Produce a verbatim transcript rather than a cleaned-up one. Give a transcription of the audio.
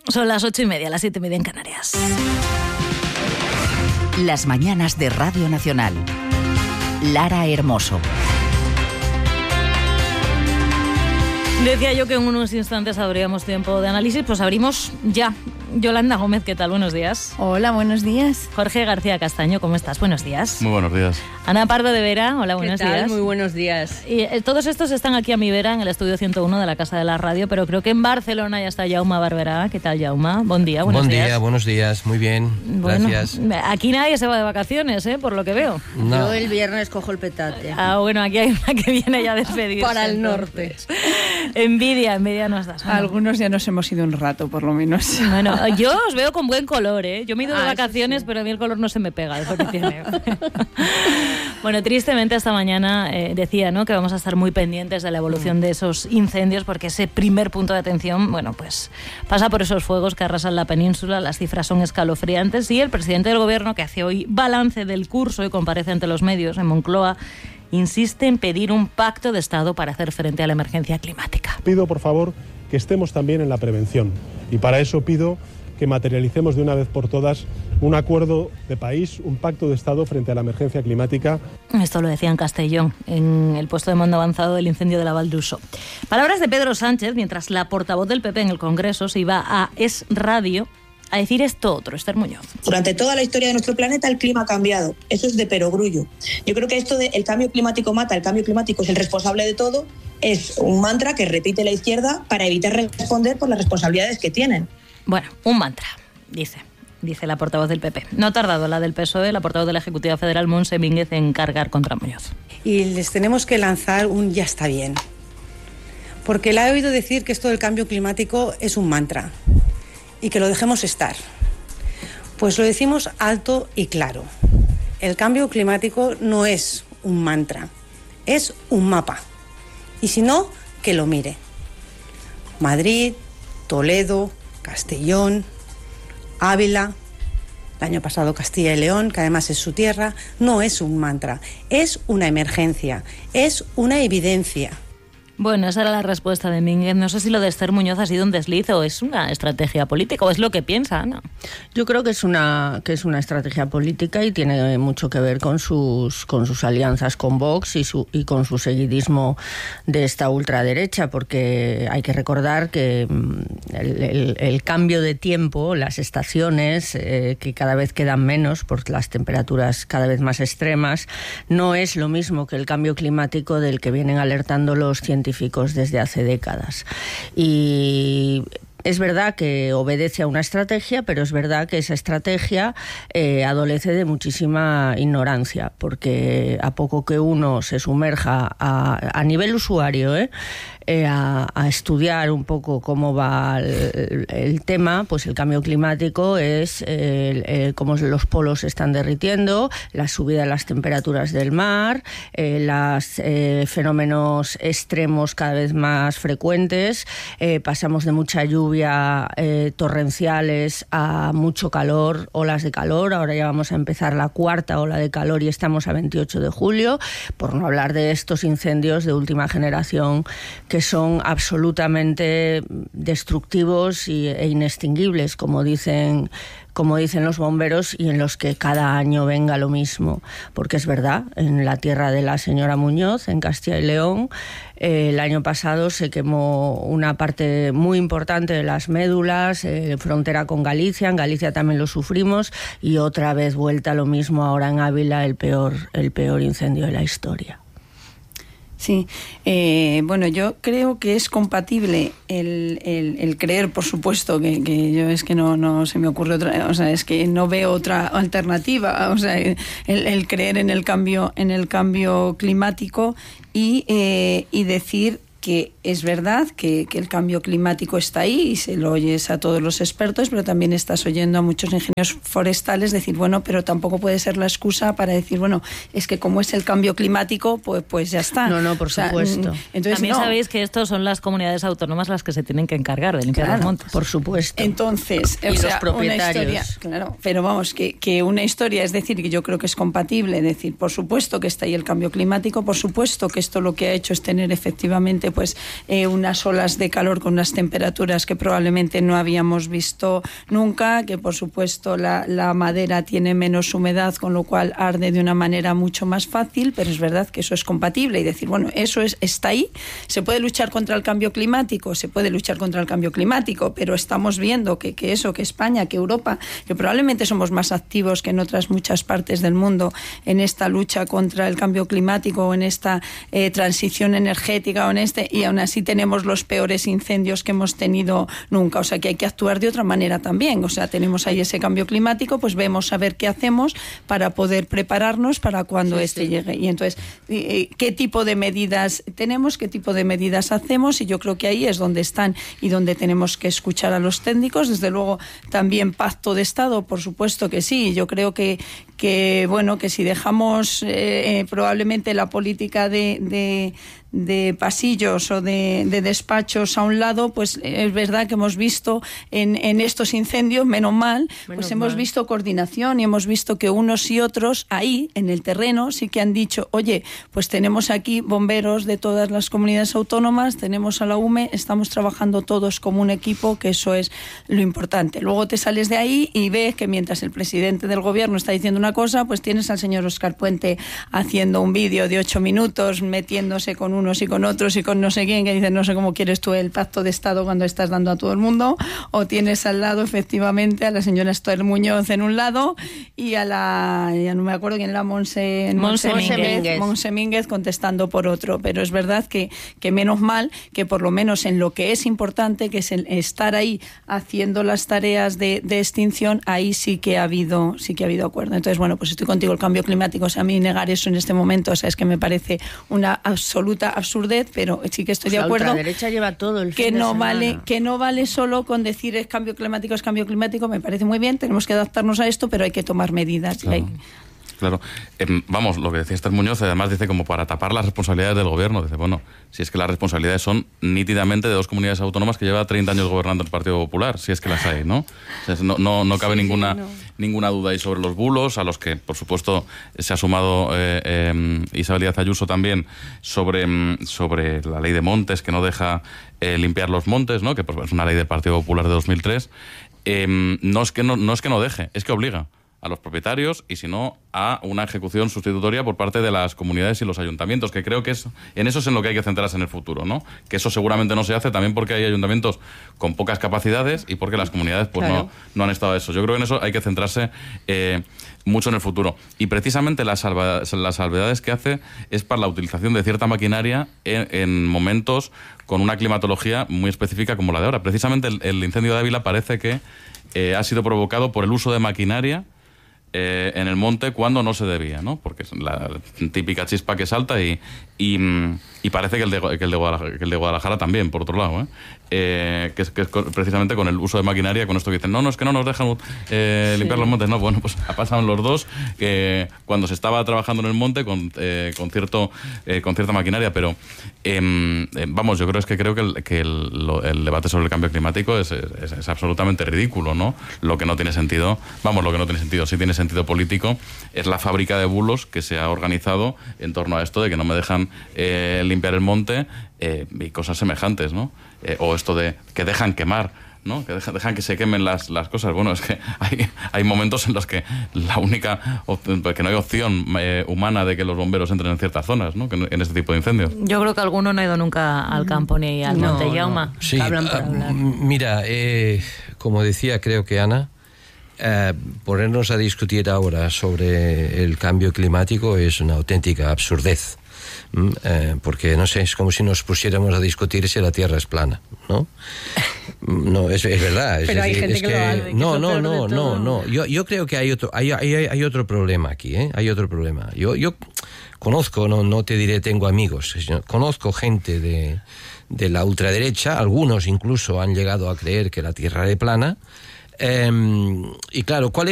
Son las ocho y media, las siete y media en Canarias. Las mañanas de Radio Nacional. Lara Hermoso. Decía yo que en unos instantes habríamos tiempo de análisis, pues abrimos ya. Yolanda Gómez, ¿qué tal? Buenos días. Hola, buenos días. Jorge García Castaño, ¿cómo estás? Buenos días. Muy buenos días. Ana Pardo de Vera, hola, buenos ¿Qué tal? días. Muy buenos días. Y eh, todos estos están aquí a mi vera, en el estudio ciento uno de la Casa de la Radio, pero creo que en Barcelona ya está Jaume Barberá. ¿Qué tal, Jaume? Buen día, buenos Buen días. día, buenos días, muy bien, Bueno, gracias. Aquí nadie se va de vacaciones, ¿eh? Por lo que veo. No. Yo el viernes cojo el petate. Ah, bueno, aquí hay una que viene ya a despedirse. Para el entonces. norte. Envidia, envidia nos das. Bueno. Algunos ya nos hemos ido un rato, por lo menos. Bueno, yo os veo con buen color, ¿eh? Yo me he ido de Ah, vacaciones, sí. pero a mí el color no se me pega, eso que tiene. Bueno, tristemente esta mañana eh, decía, ¿no?, que vamos a estar muy pendientes de la evolución de esos incendios, porque ese primer punto de atención, bueno, pues pasa por esos fuegos que arrasan la península, las cifras son escalofriantes, y el presidente del gobierno, que hace hoy balance del curso y comparece ante los medios en Moncloa, insiste en pedir un pacto de Estado para hacer frente a la emergencia climática. Pido, por favor, que estemos también en la prevención, y para eso pido que materialicemos de una vez por todas un acuerdo de país, un pacto de Estado frente a la emergencia climática. Esto lo decía en Castellón, en el puesto de mando avanzado del incendio de la Val d'Uso. Palabras de Pedro Sánchez, mientras la portavoz del P P en el Congreso se iba a Es Radio a decir esto otro, Esther Muñoz. Durante toda la historia de nuestro planeta el clima ha cambiado. Eso es de perogrullo. Yo creo que esto de el cambio climático mata, el cambio climático es el responsable de todo, es un mantra que repite la izquierda para evitar responder por las responsabilidades que tienen. Bueno, un mantra, dice, dice la portavoz del P P. No ha tardado la del P S O E, la portavoz de la Ejecutiva Federal, Montse Mínguez, en cargar contra Muñoz. Y les tenemos que lanzar un ya está bien. Porque la he oído decir que esto del cambio climático es un mantra y que lo dejemos estar. Pues lo decimos alto y claro. El cambio climático no es un mantra, es un mapa. Y si no, que lo mire. Madrid, Toledo, Castellón, Ávila, el año pasado Castilla y León, que además es su tierra, no es un mantra, es una emergencia, es una evidencia. Bueno, esa era la respuesta de Mínguez. No sé si lo de Esther Muñoz ha sido un desliz o es una estrategia política, o es lo que piensa, Ana. Yo creo que es una que es una estrategia política y tiene mucho que ver con sus con sus alianzas con Vox y su y con su seguidismo de esta ultraderecha, porque hay que recordar que el, el, el cambio de tiempo, las estaciones eh, que cada vez quedan menos por las temperaturas cada vez más extremas, no es lo mismo que el cambio climático del que vienen alertando los científicos desde hace décadas. Y es verdad que obedece a una estrategia, pero es verdad que esa estrategia eh, adolece de muchísima ignorancia, porque a poco que uno se sumerja a, a nivel usuario, ¿eh? Eh, a, a estudiar un poco cómo va el, el tema, pues el cambio climático es eh, eh, cómo los polos se están derritiendo, la subida de las temperaturas del mar, eh, los eh, fenómenos extremos cada vez más frecuentes, eh, pasamos de mucha lluvia eh, torrenciales a mucho calor, olas de calor, ahora ya vamos a empezar la cuarta ola de calor y estamos a veintiocho de julio, por no hablar de estos incendios de última generación que son absolutamente destructivos y, e inextinguibles, como dicen, como dicen los bomberos, y en los que cada año venga lo mismo. Porque es verdad, en la tierra de la señora Muñoz, en Castilla y León, eh, el año pasado se quemó una parte muy importante de las médulas, eh, frontera con Galicia, en Galicia también lo sufrimos, y otra vez vuelta a lo mismo ahora en Ávila, el peor, el peor incendio de la historia. Sí, eh, bueno, yo creo que es compatible el, el, el creer, por supuesto, que, que yo es que no, no se me ocurre otra, o sea, es que no veo otra alternativa, o sea, el, el creer en el cambio, en el cambio climático y, eh, y decir que es verdad que, que el cambio climático está ahí y se lo oyes a todos los expertos, pero también estás oyendo a muchos ingenieros forestales decir, bueno, pero tampoco puede ser la excusa para decir, bueno, es que como es el cambio climático, pues, pues ya está. No, no, por o sea, supuesto. Entonces, También no. sabéis que estos son las comunidades autónomas las que se tienen que encargar de limpiar Claro, los montes. Por supuesto. Entonces, y o sea, los propietarios. Una historia, claro, pero vamos, que, que una historia, es decir, que yo creo que es compatible, decir, por supuesto que está ahí el cambio climático, por supuesto que esto lo que ha hecho es tener efectivamente, pues, eh, unas olas de calor con unas temperaturas que probablemente no habíamos visto nunca, que por supuesto la, la madera tiene menos humedad, con lo cual arde de una manera mucho más fácil, pero es verdad que eso es compatible y decir, bueno, eso es, está ahí. ¿Se puede luchar contra el cambio climático? Se puede luchar contra el cambio climático, pero estamos viendo que, que eso, que España, que Europa, que probablemente somos más activos que en otras muchas partes del mundo en esta lucha contra el cambio climático o en esta eh, transición energética o en este, y aún así tenemos los peores incendios que hemos tenido nunca. O sea que hay que actuar de otra manera también. O sea, tenemos ahí ese cambio climático, pues vemos a ver qué hacemos para poder prepararnos para cuando sí, este sí. llegue. Y entonces, ¿qué tipo de medidas tenemos? ¿Qué tipo de medidas hacemos? Y yo creo que ahí es donde están y donde tenemos que escuchar a los técnicos. Desde luego, también pacto de Estado, por supuesto que sí. Yo creo que, que bueno, que si dejamos eh, probablemente la política de, de de pasillos o de, de despachos a un lado, pues es verdad que hemos visto en, en estos incendios, menos mal, menos pues hemos mal. visto coordinación y hemos visto que unos y otros ahí, en el terreno, sí que han dicho, oye, pues tenemos aquí bomberos de todas las comunidades autónomas, tenemos a la U M E, estamos trabajando todos como un equipo, que eso es lo importante. Luego te sales de ahí y ves que mientras el presidente del gobierno está diciendo una cosa, pues tienes al señor Óscar Puente haciendo un vídeo de ocho minutos, metiéndose con unos y con otros y con no sé quién, que dicen, no sé cómo quieres tú el pacto de Estado cuando estás dando a todo el mundo, o tienes al lado efectivamente a la señora Esther Muñoz en un lado y a la, ya no me acuerdo quién era, Monse, Monse, Monse Mínguez. Monse Mínguez contestando por otro, pero es verdad que, que menos mal que por lo menos en lo que es importante, que es el estar ahí haciendo las tareas de, de extinción, ahí sí que ha habido sí que ha habido acuerdo. Entonces, bueno, pues estoy contigo, el cambio climático, o sea, a mí negar eso en este momento, o sea, es que me parece una absoluta absurdez, pero sí que estoy pues de acuerdo. La ultraderecha lleva todo el que fin de no semana. vale que no vale solo con decir es cambio climático, es cambio climático, me parece muy bien, tenemos que adaptarnos a esto, pero hay que tomar medidas. Claro. Hay... Claro, eh, vamos, lo que decía Esther Muñoz, además dice como para tapar las responsabilidades del gobierno. Dice, bueno, si es que las responsabilidades son nítidamente de dos comunidades autónomas que lleva treinta años gobernando el Partido Popular, si es que las hay, ¿no? O sea, no, no, no cabe sí, ninguna, sí, no. ninguna duda ahí sobre los bulos, a los que, por supuesto, se ha sumado eh, eh, Isabel Díaz Ayuso también sobre, sobre la ley de montes, que no deja eh, limpiar los montes, ¿no? Que pues, es una ley del Partido Popular de dos mil tres. Eh, no, es que no, no es que no deje, es que obliga a los propietarios y si no a una ejecución sustitutoria por parte de las comunidades y los ayuntamientos, que creo que es en eso es en lo que hay que centrarse en el futuro, ¿no? Que eso seguramente no se hace también porque hay ayuntamientos con pocas capacidades y porque las comunidades pues claro. no, no han estado a eso. Yo creo que en eso hay que centrarse eh, mucho en el futuro. Y precisamente las, salva, las salvedades que hace es para la utilización de cierta maquinaria en, en momentos con una climatología muy específica como la de ahora. Precisamente el, el incendio de Ávila parece que eh, ha sido provocado por el uso de maquinaria Eh, en el monte cuando no se debía, ¿no? Porque es la típica chispa que salta y, y, y parece que el, de, que, el de Guadalajara, que el de Guadalajara también, por otro lado, ¿eh? Eh, que, es, que es precisamente con el uso de maquinaria, con esto que dicen, no, no, es que no nos dejan eh, limpiar sí. los montes. No, bueno, pues ha pasado los dos, que cuando se estaba trabajando en el monte con, eh, con, cierto, eh, con cierta maquinaria, pero eh, eh, vamos, yo creo es que creo que, el, que el, lo, el debate sobre el cambio climático es, es, es absolutamente ridículo, ¿no? Lo que no tiene sentido, vamos, lo que no tiene sentido, sí tiene sentido político, es la fábrica de bulos que se ha organizado en torno a esto de que no me dejan eh, limpiar el monte eh, y cosas semejantes, ¿no? Eh, o esto de que dejan quemar, ¿no? Que dejan, dejan que se quemen las, las cosas. Bueno, es que hay, hay momentos en los que la única que no hay opción eh, humana de que los bomberos entren en ciertas zonas, ¿no? Que en este tipo de incendios. Yo creo que alguno no ha ido nunca al campo ni al no, monte, Jaume. No. Sí, hablan por hablar. Mira, eh, como decía, creo que Ana, eh, ponernos a discutir ahora sobre el cambio climático es una auténtica absurdez. Eh, porque no sé, es como si nos pusiéramos a discutir si la Tierra es plana, ¿no? No, es, es verdad. Es Pero hay decir, gente es que, que, lo hace, no, que no, no, no, no, yo, yo creo que hay otro, hay, hay, hay otro problema aquí, ¿eh? Hay otro problema. Yo, yo conozco, no, no te diré tengo amigos, conozco gente de, de la ultraderecha, algunos incluso han llegado a creer que la Tierra es plana, eh, y claro, ¿cuál es